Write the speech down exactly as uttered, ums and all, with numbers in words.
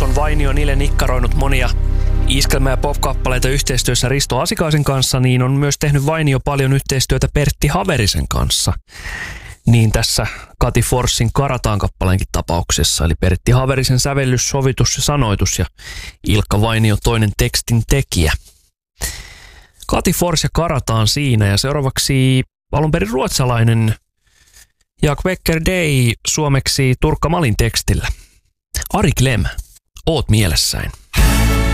Force on Vainio niille nikkaroinut monia iskelmä- ja pop-kappaleita yhteistyössä Risto Asikaisen kanssa, niin on myös tehnyt Vainio paljon yhteistyötä Pertti Haverisen kanssa. Niin tässä Kati Forcein Karataan kappaleenkin tapauksessa, eli Pertti Haverisen sävellys, sovitus ja sanoitus ja Ilkka Vainio toinen tekstin tekijä. Kati Force ja Karataan siinä, ja seuraavaksi alun perin ruotsalainen Jak Becker Day suomeksi Turkka Malin tekstillä. Ari Klem, oot mielessäin.